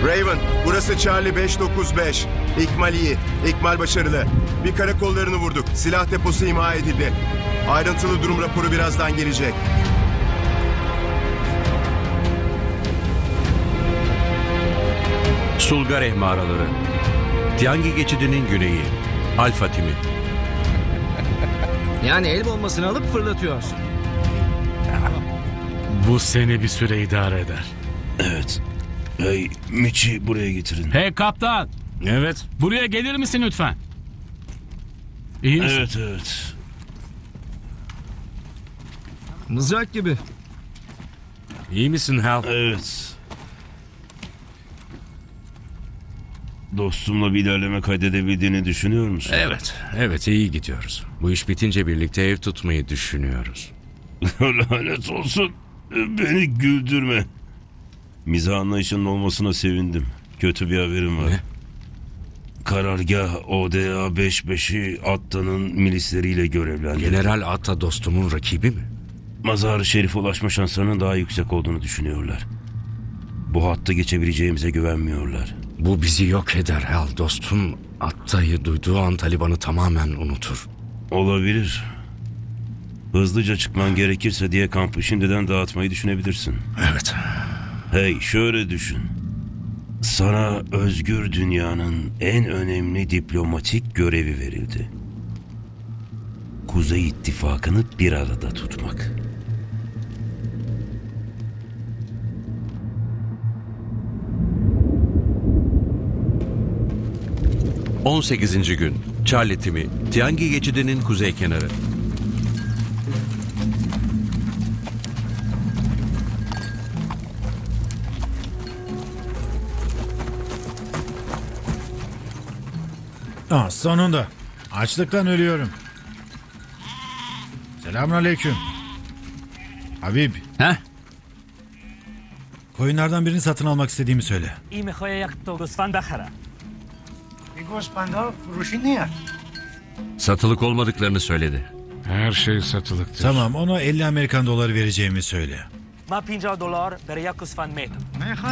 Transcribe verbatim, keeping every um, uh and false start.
Raven, burası Charlie beş dokuz beş. İkmal iyi, ikmal başarılı. Bir karakollarını vurduk. Silah deposu imha edildi. Ayrıntılı durum raporu birazdan gelecek. Sulgareh mağaraları. Tiangi geçidinin güneyi. Alfa timi. Yani el bombasını alıp fırlatıyorsun. Bu seni bir süre idare eder. Evet. Hey, Miç'i buraya getirin. Hey kaptan. Evet. Buraya gelir misin lütfen? İyi misin? Evet, evet. Mızrak gibi. İyi misin Hal? Evet. Dostumla bir ilerleme kaydedebildiğini düşünüyor musun? Evet, evet iyi gidiyoruz. Bu iş bitince birlikte ev tutmayı düşünüyoruz. Lanet olsun. Beni güldürme. Mizah anlayışının olmasına sevindim. Kötü bir haberim var. Ne? Karargah O D A beş beşi Atta'nın milisleriyle görevlendirdi. General Atta dostumun rakibi mi? Mazar-ı Şerif'e ulaşma şanslarının daha yüksek olduğunu düşünüyorlar. Bu hattı geçebileceğimize güvenmiyorlar. Bu bizi yok eder Hal. Dostum Atta'yı duyduğu an Taliban'ı tamamen unutur. Olabilir. Hızlıca çıkman gerekirse diye kampı şimdiden dağıtmayı düşünebilirsin. Evet. Hey, şöyle düşün. Sana özgür dünyanın en önemli diplomatik görevi verildi. Kuzey İttifakı'nı bir arada tutmak. on sekizinci gün. Charlie timi. Tiangi geçidinin kuzey kenarı. Ah, sonunda. Açlıktan ölüyorum. Selamünaleyküm. Habib, Heh? koyunlardan birini satın almak istediğimi söyle. این میخوای یک تا گوسفند بخره. این گوسفندها فروشی نیست. Satılık olmadıklarını söyledi. Her şey satılıktır. Tamam, ona elli Amerikan doları vereceğimi söyle. من پنجاه دلار برای یک گوسفند میدم.